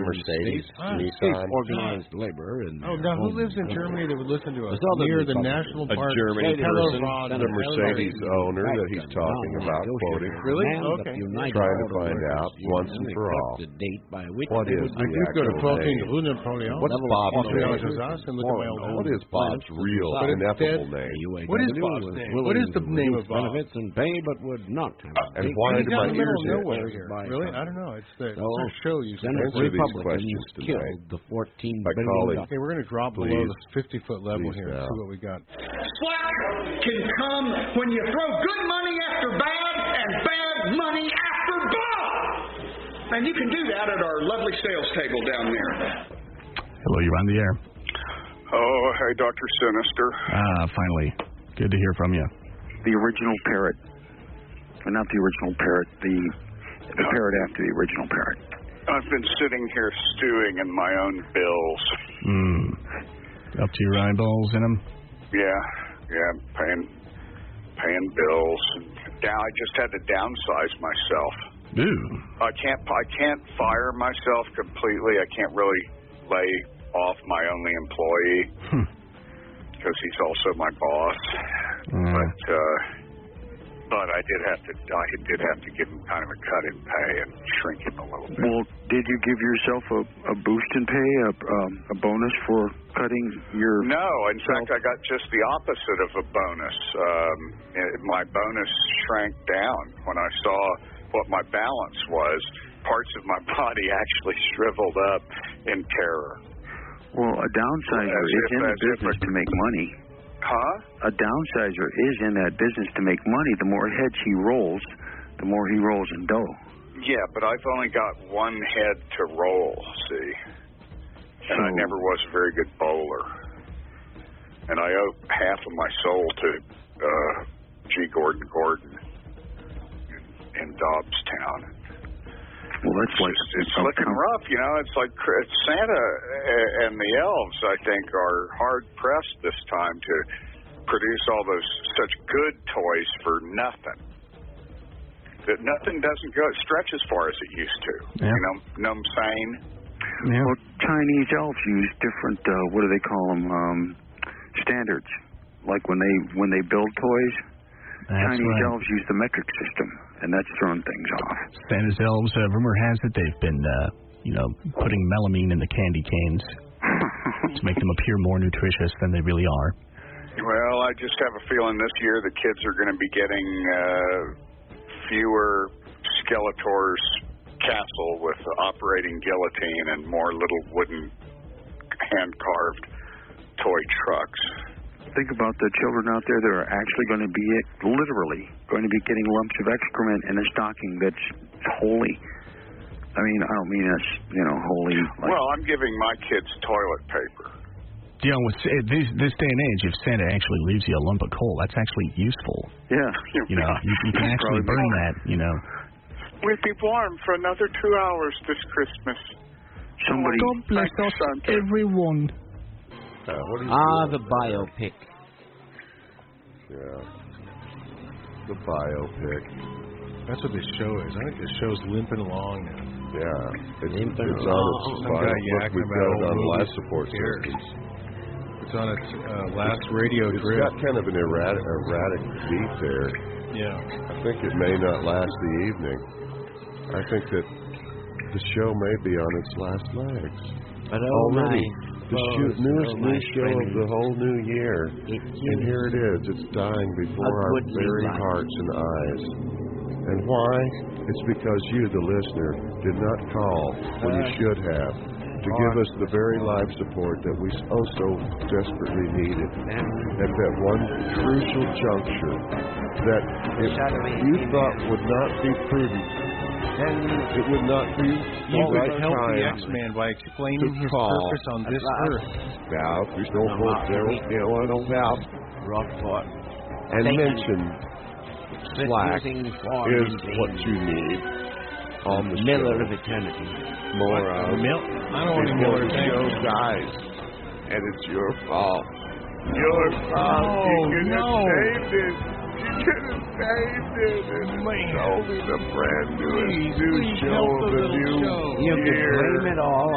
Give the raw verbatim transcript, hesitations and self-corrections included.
Mercedes, ah, Nissan. Organized labor. And oh, now who lives in Germany that would listen to us near the national A park? German person, Rod, the Mercedes owner that he's talking about, quoting. Really? Okay. Trying to find out once and for all what is the I do go to actual fourteen name. Rue Napoleon. What's Bob's name? And look at my old What is Bob's real ineffable name? What is Bob's name? What is the name of Bob? Benefits and pay, but would not have a And why do my ears itch? Nowhere here. Really? I don't know. It's the, it's the show you said. Answer these questions killed tonight. the fourteen By calling. Okay, we're going to drop Please. below the fifty-foot level Please here and now. see what we got. Slack can come when you throw good money after bad and bad money after Bob. And you can do that at our lovely sales table down there. Hello, you're on the air. Oh, hey, Doctor Sinister. Ah, finally. Good to hear from you. The original parrot. Well, not the original parrot, the, the parrot after the original parrot. I've been sitting here stewing in my own bills. Hmm. Up to your eyeballs in them? Yeah, yeah, paying paying bills. Down, I just had to downsize myself. Ooh. I can't I can't fire myself completely. I can't really lay off my only employee because he's also my boss. Mm. But uh, but I did have to I did have to give him kind of a cut in pay and shrink him a little bit. Well, did you give yourself a, a boost in pay, a, um, a bonus for cutting your... No, in fact, I got just the opposite of a bonus. Um, it, my bonus shrank down when I saw what my balance was. Parts of my body actually shriveled up in terror. Well, a downsizer As is if- in the as if business a- to make money. Huh? A downsizer is in that business to make money. The more heads he rolls, the more he rolls in dough. Yeah, but I've only got one head to roll, see? And I So- never was a very good bowler. And I owe half of my soul to uh, G. Gordon Gordon in, in Dobbstown. Well, that's like... It's, it's looking rough, you know. It's like Santa and the elves, I think, are hard-pressed this time to produce all those such good toys for nothing. That nothing doesn't go stretch as far as it used to. Yeah. You know, know what I'm saying? Yeah. Well, Chinese elves use different, uh, what do they call them, um, standards. Like when they when they build toys, That's Chinese right. elves use the metric system, and that's throwing things off. Santa's elves, uh, rumor has it they've been, uh, you know, putting melamine in the candy canes to make them appear more nutritious than they really are. Well, I just have a feeling this year the kids are going to be getting uh, fewer Skeletor's castle with operating guillotine and more little wooden hand-carved toy trucks. Think about the children out there that are actually going to be, literally, going to be getting lumps of excrement in a stocking that's holy. I mean, I don't mean it's, you know, holy. Like, Well, I'm giving my kids toilet paper. You know, with uh, this, this day and age, if Santa actually leaves you a lump of coal, that's actually useful. yeah. You know, you, you can actually burn that, you know. We'd be warm for another two hours this Christmas. Somebody... God bless us, everyone. Uh, what do you Ah, do? the biopic. Yeah. The biopic. That's what this show is. I think this show's limping along now. Yeah. It's, Limping it's on along. its Some final. guy Look, yakking we've about got it on old life movies. support Here. systems. It's on its uh, last radio It's trip. got kind of an erratic, erratic beat there. Yeah. I think it may not last the evening. I think that the show may be on its last legs. But oh Already. my, The oh, shoot, newest oh my new show of friends. the whole new year. It And here it is. It's dying before A our goodly very life. hearts and eyes. And why? It's because you, the listener, did not call when you should have to give us the very life support that we oh so desperately needed at that one crucial juncture that if you thought would not be prudent, it would not be You the would right help the time X-Man by explaining to his call. purpose on this earth. Now, there's no hope there, you know, I don't doubt. Rockport. And Thank you. mention Slack Refusing form is and what things. you need on the Miller show. of eternity. More What? of Milk? I don't want any before more the things. show dies. And it's your fault. Your fault. Oh, you could no. have saved it. You could have saved it. And it's only the brand newest Please, new please show help of the the little new show. You can year. blame it all